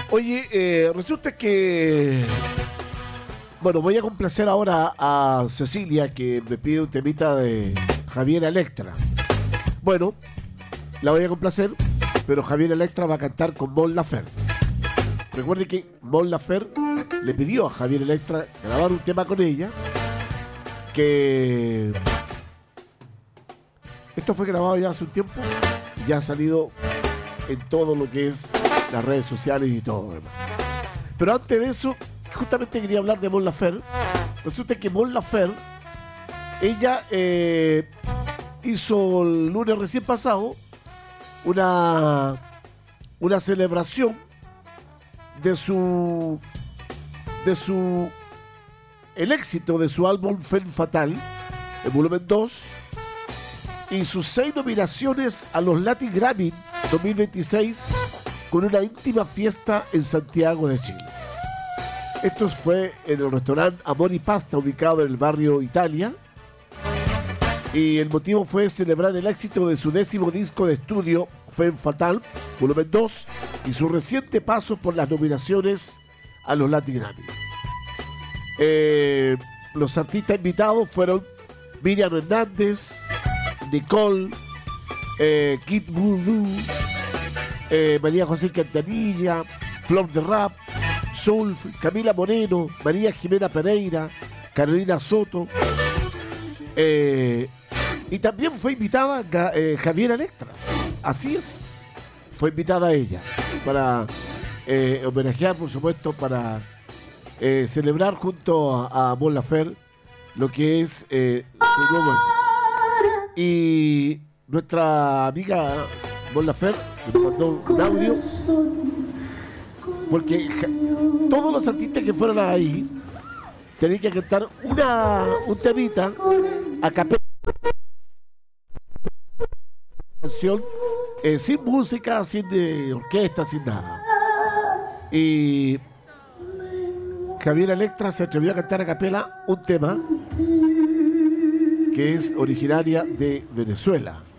Oye, resulta que... Bueno, voy a complacer ahora a Cecilia, que me pide un temita de Javier Electra. Bueno, la voy a complacer, pero Javier Electra va a cantar con Mon Laferte. Recuerde que Mon Laferte le pidió a Javier Electra grabar un tema con ella, que esto fue grabado ya hace un tiempo y ya ha salido en todo lo que es las redes sociales y todo lo demás. Pero antes de eso, justamente quería hablar de Mon Laferte. Resulta que Mon Laferte, ella hizo el lunes recién pasado una celebración el éxito de su álbum Femme Fatale, el volumen 2, y sus 6 nominaciones a los Latin Grammy 2026 con una íntima fiesta en Santiago de Chile. Esto fue en el restaurante Amor y Pasta, ubicado en el barrio Italia, y el motivo fue celebrar el éxito de su 10º disco de estudio, Femme Fatale, volumen 2, y su reciente paso por las nominaciones a los Latin Grammy. Los artistas invitados fueron Miriam Hernández, Nicole, Kid Voodoo, María José Quintanilla, Flor de Rap, Soul, Camila Moreno, María Jimena Pereira, Carolina Soto, y también fue invitada Javier Electra. Así es, fue invitada ella para homenajear, por supuesto, para celebrar junto a Mon Laferte lo que es su nuevo éxito. Y nuestra amiga Mon Laferte nos mandó un audio, porque todos los artistas que fueron ahí tenían que cantar un temita a capella, canción, sin música, sin orquesta, sin nada. Y Javier Electra se atrevió a cantar a capela un tema que es originaria de Venezuela.